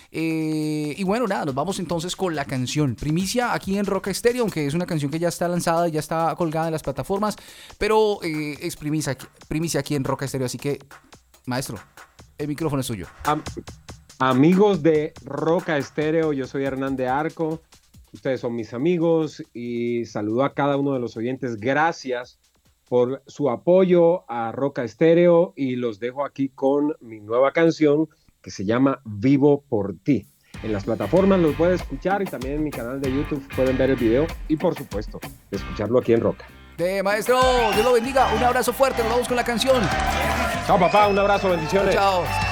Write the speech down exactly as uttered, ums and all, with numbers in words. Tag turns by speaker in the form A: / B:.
A: Eh, y bueno, nada, nos vamos entonces con la canción. Primicia aquí en Roca Estéreo, aunque es una canción que ya está lanzada, ya está colgada en las plataformas, pero eh, es primicia, primicia aquí en Roca Estéreo. Así que, maestro, el micrófono es suyo.
B: Am- amigos de Roca Estéreo, yo soy Hernán de Arco. Ustedes son mis amigos y saludo a cada uno de los oyentes. Gracias por su apoyo a Roca Estéreo y los dejo aquí con mi nueva canción que se llama Vivo por ti. En las plataformas los pueden escuchar y también en mi canal de YouTube pueden ver el video y por supuesto escucharlo aquí en Roca.
A: De maestro, Dios lo bendiga, un abrazo fuerte, nos vamos con la canción.
B: Chao papá, un abrazo, bendiciones.
A: Chao.